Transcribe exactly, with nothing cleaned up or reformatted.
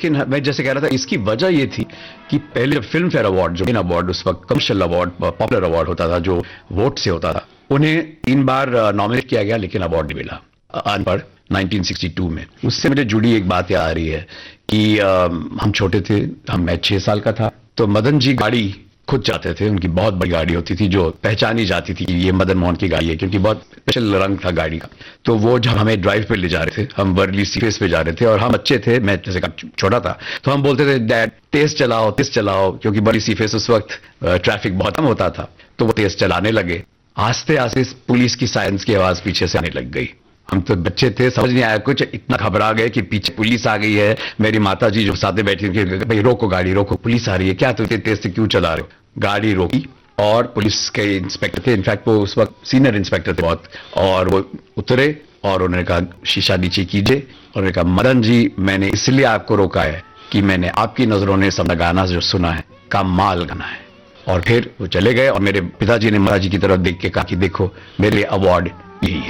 लेकिन मैं जैसे कह रहा था, इसकी वजह ये थी कि पहले जब फिल्म फेयर अवार्ड, जो इन अवार्ड उस वक्त कमर्शियल अवार्ड, पॉपुलर अवार्ड होता था जो वोट से होता था, उन्हें तीन बार नॉमिनेट किया गया लेकिन अवार्ड नहीं मिला अनपढ़ नाइनटीन सिक्सटी टू में। उससे मुझे जुड़ी एक बात याद आ रही है कि आ, हम छोटे थे, हम मैं छह साल का था, तो मदन जी गाड़ी खुद जाते थे, उनकी बहुत बड़ी गाड़ी होती थी जो पहचानी जाती थी कि ये मदन मोहन की गाड़ी है, क्योंकि बहुत स्पेशल रंग था गाड़ी का। तो वो जब हमें ड्राइव पे ले जा रहे थे, हम वर्ली सीफेस पे जा रहे थे और हम बच्चे थे, मैं जैसे छोटा था, तो हम बोलते थे डैड तेज चलाओ तेज चलाओ, क्योंकि वर्ली सीफेस उस वक्त ट्रैफिक बहुत कम होता था। तो वो तेज चलाने लगे, आस्ते आस्ते पुलिस की साइरन की आवाज पीछे से आने लग गई। हम तो बच्चे थे, समझ नहीं आया कुछ, इतना घबरा गए कि पीछे पुलिस आ गई है। मेरी माता जी जो साथ में बैठी थी, भाई रोको गाड़ी रोको, पुलिस आ रही है, क्या तुम तेज से क्यों चला रहे हो? गाड़ी रोकी और पुलिस के इंस्पेक्टर थे, इनफैक्ट वो उस वक्त सीनियर इंस्पेक्टर थे बहुत, और वो उतरे और उन्होंने कहा शीशा नीचे कीजिए, और उन्होंने कहा मदन जी मैंने इसलिए आपको रोका है कि मैंने आपकी नजरों ने सब गाना जो सुना है कमाल गाना है। और फिर वो चले गए और मेरे पिताजी ने माता जी की तरफ देख के कहा कि देखो मेरे अवार्ड यही है।